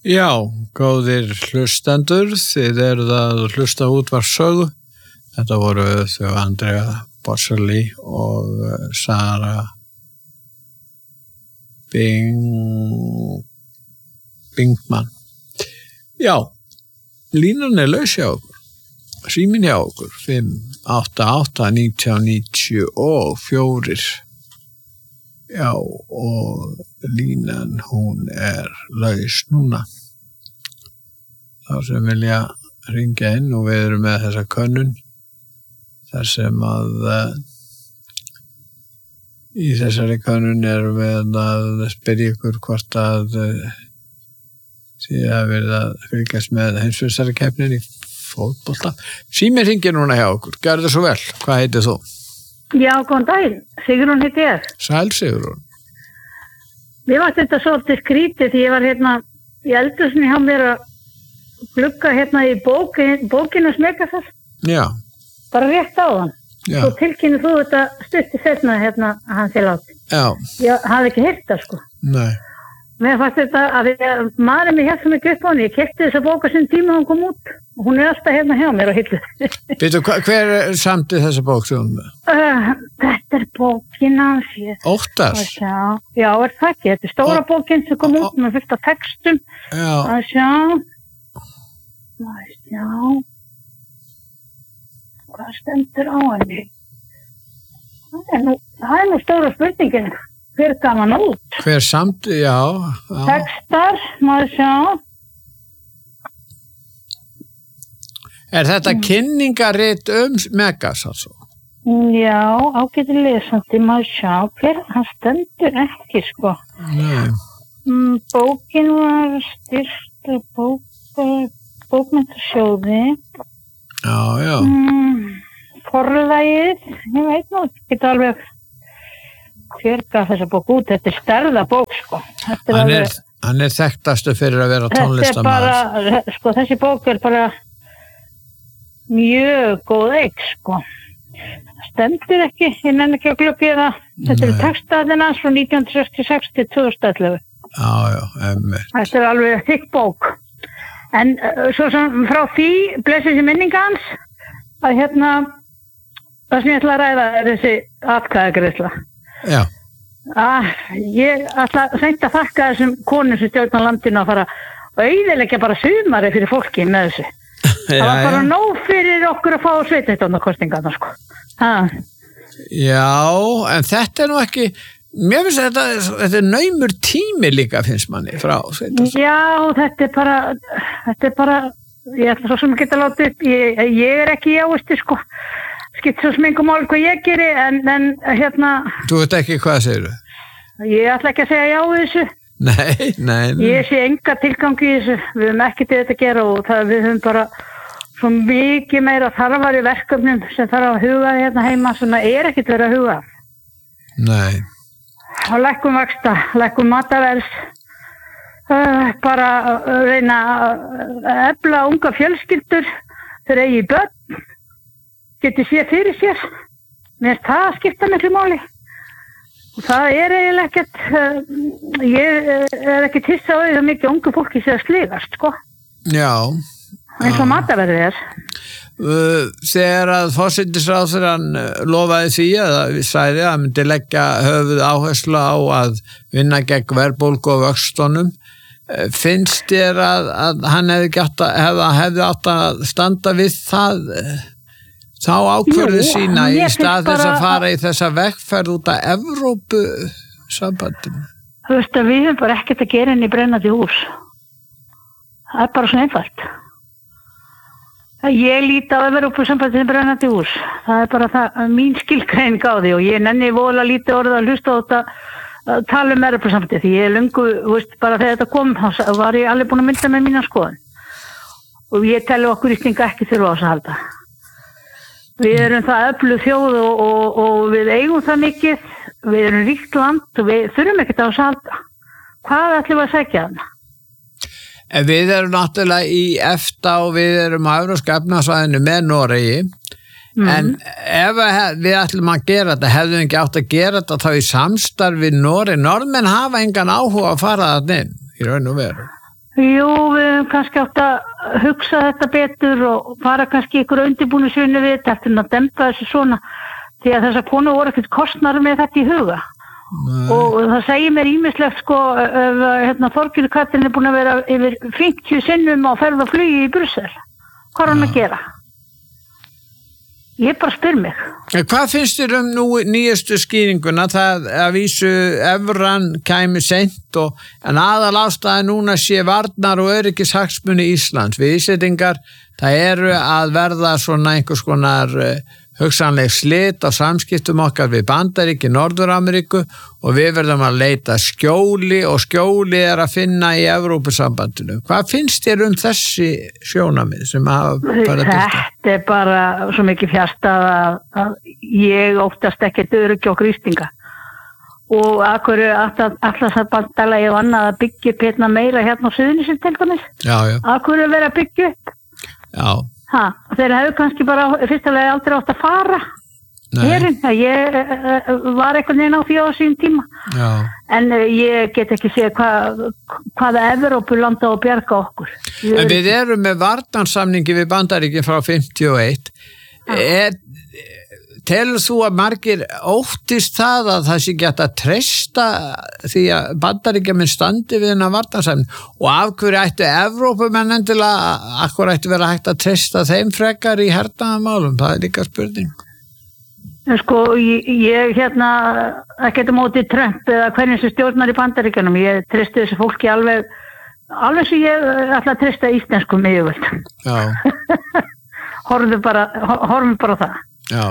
Já, góðir hlustendur, þið eruð að hlusta útvarpssögu. Þetta voru þau Andrea Bocelli og Sara Bingman. Já, línan laus hjá okkur. Síminn hjá okkur, 588-1994. Já, og línan hún laus núna. Þá sem vilja ringja inn og við erum með þessa könnun þar sem að í þessari könnun erum við að spyrja ykkur hvort að þið hafi verið að fylgjast með heimsmeistarakeppninni í fótbolta. Síminn hringir núna hjá okkur. Gjörðu svo vel. Hvað heitir þú? Já, góðan daginn. Sigrún heiti ég. Sæl Sigrún. Mér var þetta svolítið skrítið því ég var í eldhúsinu hjá mér að glugga í bókinu Smekasar. Já. Bara rétt á hann. Já. Svo tilkynnir þú þetta stutti setna að hann sé látt. Já. Ég hafði ekki heyrt það sko. Nei. Mér fannst þetta að maðurinn mig hérna mikið upp á hann. Ég keypti þessa bóka sem tíma hann kom út og hún alltaf hérna hjá mér á hillu. Býtu, hver samdi þessa bók sem? Þetta bókin hans. Óttars? Já, það ekki. Þetta stóra bókin sem kom út með fullt af textum. Já. Að sjá. Hvað stendur á henni? Það nú stóra spurningin. Hver gaf hann út? Hver samdi, já. Textar, maður sjá. Þetta kynningarit Megas altså? Já, ágæti lesandi, maður sjá. Hann stendur ekki, sko. Nei. Bókin var styrkt bókmenntasjóði. Já. Forlagið, ég veit nú ekki alveg hver gaf þessa bók út. Þetta stærðabók, sko. Hann þekktastu fyrir að vera tónlistarmaður. Þessi bók bara mjög góð eik, sko. Stendur ekki, ég nenni ekki að glugga í það. Þetta textaðinn hans frá 1966 til 2011. Já, emmitt. Þetta alveg þykk bók. En svo sem frá því blessi þessi minninga hans að það sem ég ætla að ræða þessi atkvæðagreiðsla. Já. Ég ætla seint að þakka þessum konum sem stjórna landinu að fara og eyðileggja bara sumari fyrir fólki með þessu. Það var bara nóg fyrir okkur að fá sveitarstjórnarkosningarnar, sko. Já, en þetta nú ekki, mér finnst þetta naumur tími líka finnst manni frá sveitarstjórn. Já, þetta er bara, ég ætla svo sem að geta látið upp, ég ekki jáisti, sko. Skipt svo sem engum mál hvað ég geri, en Þú veit ekki hvað segir þú? Ég ætla ekki að segja já við þessu. Nei. Ég sé enga tilgang í þessu. Við höfum ekki til þetta að gera og við höfum bara svo mikið meira þarfari verkefnum sem þarf að huga heima sem það ekkert verið að huga. Nei. Og lækkun vaxta, lækkun matarverðs, bara reyna að efla unga fjölskyldur þegar eigi börn, geti séð fyrir sér. Mér finnst það skipta miklu máli. Og það eiginlega ekkert, ég ekkert hissa á því það mikið ungu fólki sé að sligast, sko. Já. Eins og matarverðið Þegar að forsætisráðherrann lofaði því að sagði að myndi leggja höfuð áherslu á að vinna gegn verðbólgu og vöxtunum, finnst þér að hann hefði átt að standa við það þá ákvörðu sína í stað þess að fara í þessa vegferð út af Evrópusambandinu? Þú veist að við höfum bara ekkert að gera inn í brennandi hús. Það er bara svo einfalt. Ég líti á Evrópusambandinu brennandi hús. Það er bara mín skilgreining á því og ég nenni vola lítið orðið að hlusta á þetta að tala Evrópusambandið því ég löngu, bara þegar þetta kom þá var ég alveg búin að mynda með mína skoðun. Og ég telli okkur Íslendinga ekki þurfa á þess að halda. Við erum það öflug þjóð og við eigum það mikið, við erum ríkt land og við þurfum ekkert á þess að halda. Hvað ætlum við að sækja þarna? Við erum náttúrulega í EFTA og við erum á Evrópska efnahagssvæðinu með Noregi, en ef við ætlum að gera þetta, hefðum við ekki átt að gera þetta þá í samstarfi Noregi. Norðmenn hafa engan áhuga að fara þarna inn, í raun og veru. Jú, við höfum kannski átt að hugsa þetta betur og fara kannski ykkur undirbúningsvinnu við þetta eftir að dempa þessu svona því að þessar konur voru ekkert kostnar með þetta í huga. Nei. Og það segir mér ýmislegt sko ef Þorgerður Katrín búin að vera yfir 50 sinnum á ferð og flugi í Brussel. Hvað er hann að gera? Ég bara spyr mig. Hvað finnst þér nýjustu skýringuna? Það að vísu evran kæmi seint en aðal ástæða núna sé varnar og öryggishagsmuni Íslands. Við Íslendingar, það eru að verða svona einhvers konar hugsanleg slit á samskiptum okkar við Bandaríki, Norður-Ameríku og við verðum að leita skjóli og skjóli er að finna í Evrópusambandinu. Hvað finnst þér þessi sjónarmið sem hafa bara þetta? Þetta bara svo mikið fjarstað að ég óttast ekkert öryggi og Íslendinga og að hverju alltaf það bandalagi og annað að byggja upp meira á Suðurnesjum til dæmis. Að hverju vera að byggja upp? Já. Þeir hefur kannski bara fyrstulega aldrei átt að fara herinn, ég var einhvern veginn á því á sín tíma. Já. En ég get ekki séð hvaða Evrópu landa og bjarga okkur. En við erum með varnarsamningi við Bandaríkin frá 51. Telur þú að margir óttist það að það sé gætt að treysta því að Bandaríkjamenn standi við þennan varnarsamning og af hverju ættu Evrópumenn endilega, af hverju ættu vera hægt að treysta þeim frekar í hernaðarmálum? Það er líka spurning. Sko, ég ekkert á móti Trump eða hvernig sem stjórnar í Bandaríkjunum, ég treysti þessu fólki alveg sem ég ætla að treysta íslensku miðjöföld. Já. Horfum bara á það. Já.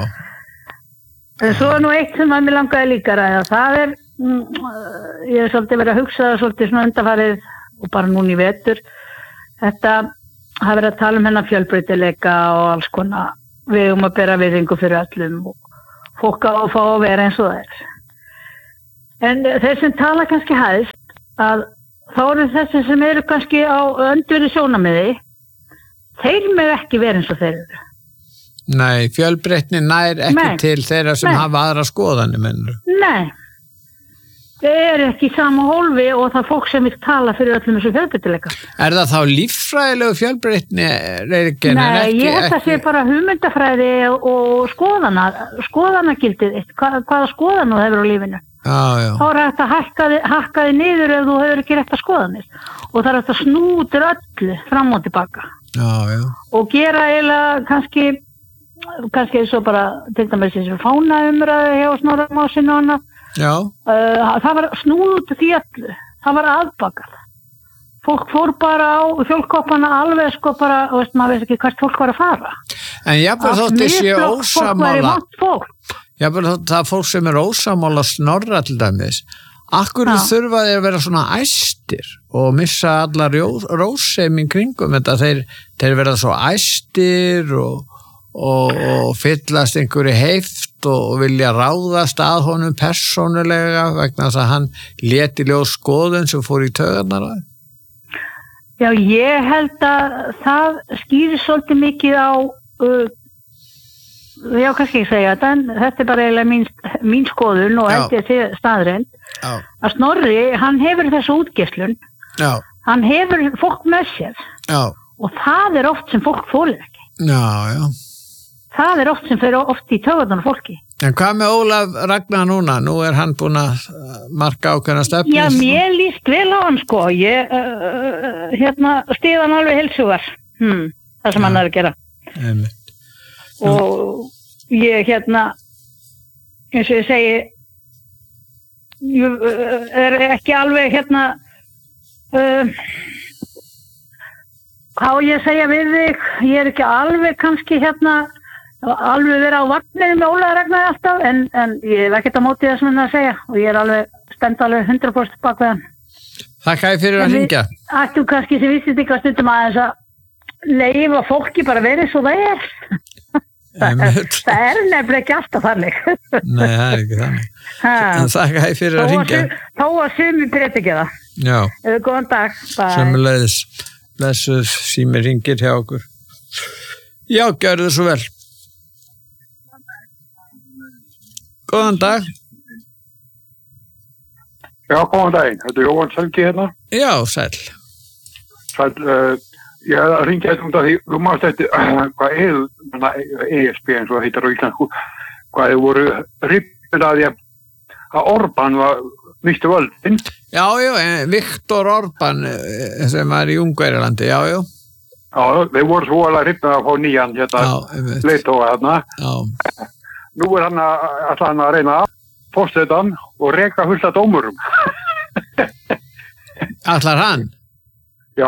Svo er nú eitt sem að mér langaði líka að ræða. Það er, ég hef svolítið verið að hugsa svolítið svona undanfarið og bara núna í vetur. Þetta hafa verið að tala hennar fjölbreytileika og alls konar. Við að bera virðingu fyrir öllum og fólk á að fá að vera eins og það er. En þeir sem tala kannski hæðst að þá eru þessi sem eru kannski á öndverði sjónarmiði, þeir með ekki vera eins og þeir eru. Nei, fjölbreytni nær ekki til þeirra sem hafa aðra skoðanir, mennur. Nei, þeir eru ekki í sama hólfi og það fólk sem vil tala fyrir öllum þessu fjölbreytileika. Er það þá líffræðilegu fjölbreytni? Nei, ég held að sé bara hugmyndafræði og skoðanagildið, hvaða skoðan þú hefur á lífinu. Já. Þá er þetta að hakka þig niður ef þú hefur ekki rétt að skoðanir og það er þetta snútur öllu fram og tilbaka. Já. Og gera eiginlega kannski eins og bara til dæmis þessu fánaumræðu hjá Snorra Másinu og annað. Já. Það var snúð út því öllu. Það var aðbakað. Fólk fór bara á fjólkoppana alveg sko bara, maður veist ekki hvert fólk var að fara. En jafnvel þótt þessi ósammála. Jafnvel þótt það fólk sem er ósammála Snorra til dæmis. Akkur þurfa þeir að vera svona æstir og missa alla rósemi kringum þetta. Þeir verða svo æstir og fyllast einhverju heift og vilja ráðast að honum persónulega vegna þess að hann léti ljós skoðun sem fór í taugarnar að. Já, ég held að það skýrir svolítið mikið á já, kannski ekki segja þetta en þetta er bara eiginlega mín skoðun og held ég að sé staðreynd að Snorri, hann hefur þessu útgeislun. Já. Hann hefur fólk með sér. Já. Og það er oft sem fólk þolir ekki. Já. Það er oft sem fer oft í taugarnar fólki. En hvað með Ólaf Ragnar núna? Nú er hann búin að marka ákveðna stefnu. Já, mér líst vel á hann sko. Ég styð hann alveg heilsugar. Það sem hann er að gera. Og ég eins og ég segi ég er ekki alveg hvað ég segja við þig, ég er ekki alveg kannski alveg vera á vagninu með Ólaf Ragnar alltaf en ég hef ekkert á móti það sem hann að segja og ég er alveg stend alveg 100% bak við hann. Þakka þér fyrir að hringja. Ættu kannski sem vissið ekki að stundum aðeins að leyfa fólki bara verið svo það er. Það er nefnilega ekki alltaf þannig. Nei, það er ekki þannig. Þakka þér fyrir að hringja. Þá að sumi breyta ekki það. Já. Góðan dag. Sömuleiðis. Blessuð sími hringir hjá okkur. Já, gjörðu svo vel. Góðan dag. Já, góðan daginn. Þetta er Jóhann Selgi hérna. Já, sæll. Ég ringi þetta út af því, þú mást eftir hvað ESB eins og það heitir á íslensku, hvað þau voru rippið að því að Orbán var misti völdin. Já, Viktor Orbán sem var í Ungverjalandi, já. Já, þeir voru svo alveg rippið að fá nýjan leiðtoga þarna. Já. Nú hann að reyna að forsetan og reka fullt af dómurum. Ætlar hann? Já.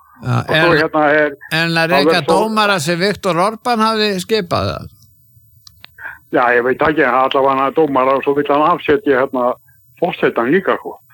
En að reka dómara sem Viktor Orbán hafði skipað það? Já, ég veit ekki, allavega dómara og svo vill hann afsetja forsetan líka.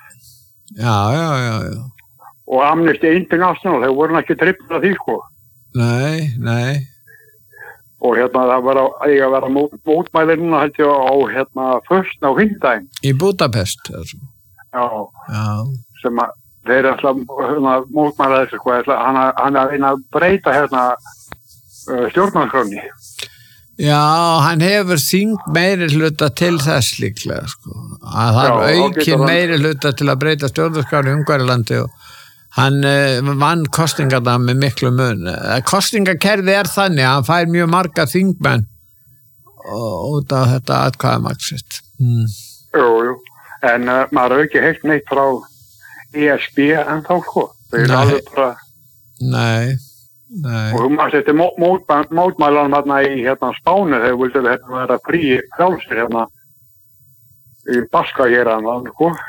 Já. Og Amnesty International, þeir voru ekki trippið að því, Nei. Og það var að vera mótmæli núna held ég á först á fimmtudaginn. Í Budapest, altså. Já. Sem að þeir alltaf mótmæla þessu, hann að reyna að breyta stjórnarskránni. Já, hann hefur þyngd meiri hluta til þess líklega, að það er aukin meiri hluta til að breyta stjórnarskránni í Ungverjalandi og hann vann kostingarna með miklu mun. Kostingakerfi þannig að hann fær mjög marga þingmenn út af þetta atkvæðamagn. Jú, en maður hefur ekki heyrt neitt frá ESB en þá þeir eru alveg bara Nei. Og þú mást eftir mótmælanum í Spáni þegar vildu vera frí frjálsir í Baska héraðan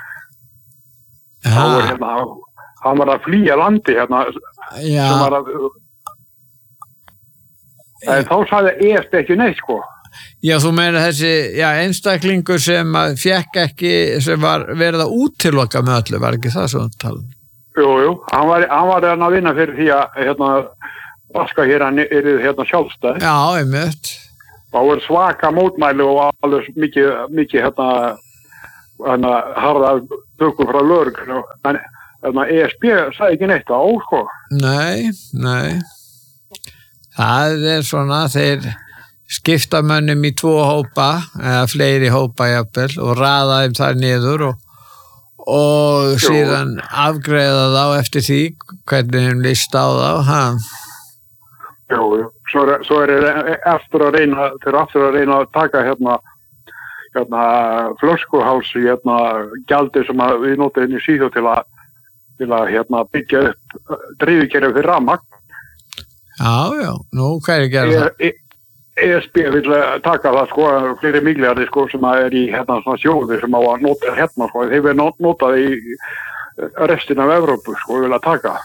hann var að flýja landi sem var að en þá sagði ESB ekki neitt Já, þú meina þessi einstaklingur sem fékk ekki, sem var verið að útiloka með öllu, var ekki það svona tala? Jú, hann var að vinna fyrir því að Baska hér er sjálfstæð. Já, einmitt. Það voru svaka mótmæli og alveg mikið harða tökum frá lögreglu, en ESB sagði ekki neitt á, Nei. Það er svona, þeir skipta mönnum í 2 hópa, eða fleiri hópa jafnvel, og raða þeim þar niður og síðan afgreiða þá eftir því hvernig þeim list á þá. Jú, svo er aftur að reyna að taka flöskuháls gjaldi sem við notum í Svíþjóð til að byggja upp dreifikerfi fyrir rafmagn. Já, nú hvað gera það? ESB vil taka það fleiri milljarðir sem er í svona sjóði sem á að nota þeir vil nota það í restin af Evrópu vil að taka.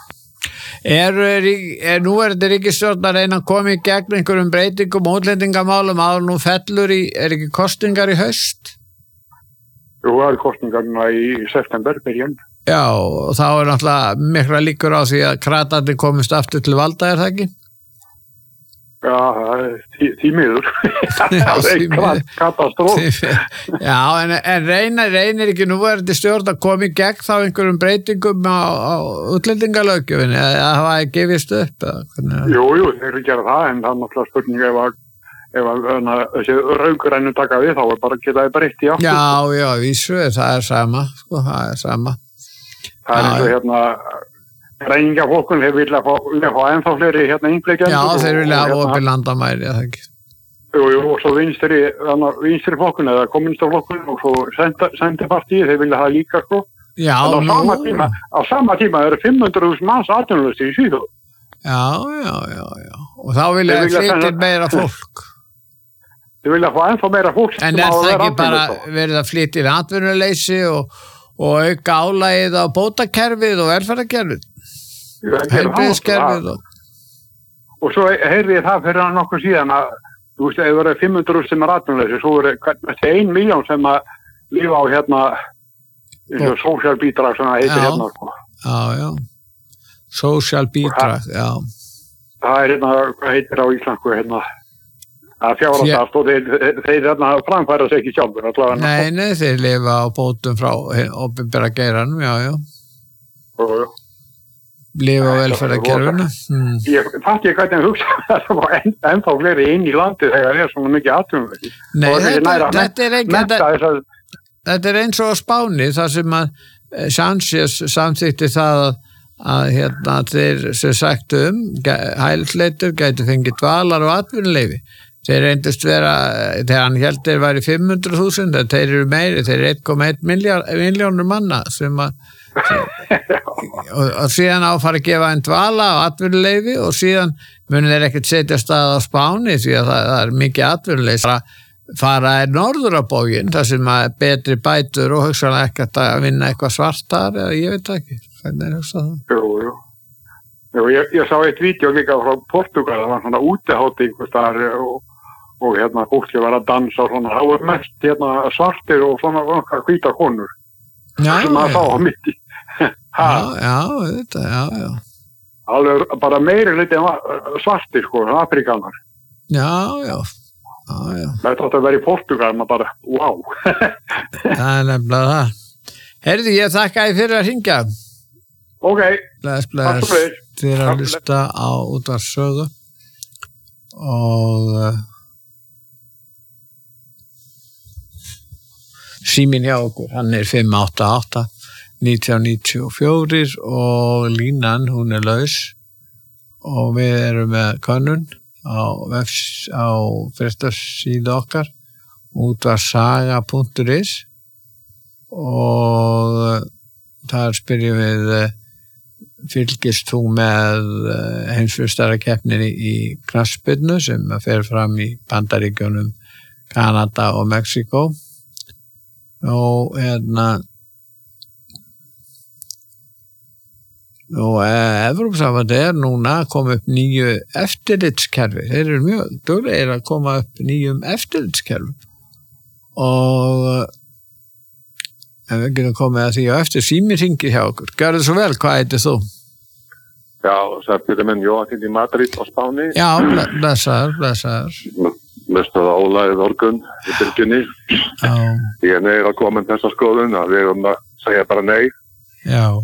Nú er þetta ríkisstjórn að reyna að koma í gegn einhverjum breytingum og útlendingamálum að nú fellur ekki kostingar í haust? Jú, það er kostingarna í september byrjun. Já, og þá er náttúrulega mikla líkur á því að kratarnir komist aftur til valda, er það ekki? Já, það er því miður. Það er katastróf. Já, en reynir ekki núverandi stjórn að koma í gegn þá einhverjum breytingum á útlendingalöggjöfinni eða hafa það gefist upp? Jú, þeir eru gera það, en það er náttúrulega spurning ef þessi raungrænu taka við, þá er bara getaði breytt í aftur. Já, vísu, það er sama, það er sama. Það er eins og Ræningaflokkun, þeir vilja fá ennþá fleiri innflytjendur. Já, þeir vilja hafa opið landamæri, það ekki. Jú, og svo vinstri flokkun eða kommunistaflokkun og svo sendipartíð, þeir vilja hafa líka Já, en á sama tíma eru 500.000 manns atvinnulausir í Svíþjóð. Já. Og þá vilja flytja meira fólk. Þeir vilja fá ennþá meira fólk. En er það ekki bara verið að flytja í atvinnuleysi og auka álagið á bótakerfið og velferðarkerfið? Heilbrigðiskerfið og svo heyrði ég það fyrir nokkuð síðan að þú veist, ef það eru 500.000 sem atvinnulausir, svo eru 1 milljón sem að lifa á eins og sósíalbídrag sem það heitir Já. Sósíalbídrag, já. Það er hvað heitir á íslensku að fjárhagsaft og þeir framfæra sig ekki sjálfur. Nei, þeir lifa á bótum frá opinbera geiranum, já. Lifa á velferðarkerfinu. Ég fatt ekki hvernig hugsa það var ennþá fleiri inn í landi þegar það er svona mikið atvinnuleysi. Nei, þetta er eins og á Spáni þar sem að Sánchez samþykti það að þeir sem sagt hælisleitur gætu fengið dvalar og atvinnuleyfi. Þeir reyndust vera, þegar hann held þeir væri 500.000, þeir eru meiri, þeir eru 1,1 miljónur manna sem og síðan áfara að gefa einn dvala og atvinnuleyfi og síðan munu þeir ekkert setja stað á Spáni því að það er mikið atvinnuleyfi. Fara norður á bóginn, þar sem að betri bætur og hugsanlega ekkert að vinna eitthvað svartar, eða ég veit ekki. Hvernig er hugsað það? Jú, ég sá eitt vídeo líka frá Portugal, það var svona útihátíð og fólki var að dansa og svona, það var mest svartir og svona hvítar konur sem maður sá á mitt í. Já. Alveg bara meiri liti svartir, sko, Afrikanar. Já. Það átti að vera í Portugal, maður bara, wow. Það er nefnilega það. Heyrðu, ég þakka þér fyrir að hringja. Ok. Bless. Þið að hlusta á útvarpssögu og síminn hjá okkur, hann er 588 1994 og línan, hún er laus og við erum með könnun á fréttasíðu okkar útvarpssaga.is og þar spyrjum við fylgist þú með heimsmeistarakeppninni í knattspyrnu sem fer fram í Bandaríkjunum, Kanada og Mexíkó og Evrópusambandið núna að koma upp nýju eftirlitskerfi. Þeir eru mjög duglegir að koma upp nýjum eftirlitskerfum og við getum komið að því á eftir síminn hringir hjá okkur. Gjörðu svo vel, hvað heitir þú? Já, það er fyrir menn Jóhann í Madrid á Spáni. Já, blessaður. Mestaða Óla í Orgun í byrginni. Já. Ég er að koma með þessa skoðun að við erum að segja bara nei. Já.